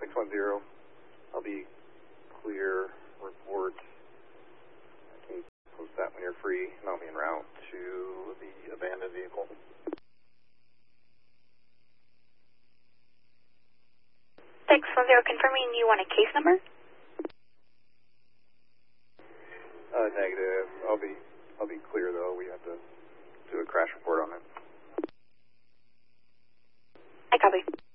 610, I'll be clear, report. I can post that when you're free, and I'll be en route to the abandoned vehicle. 610, confirming you want a case number? Negative. I'll be clear though. We have to do a crash report on it. I copy.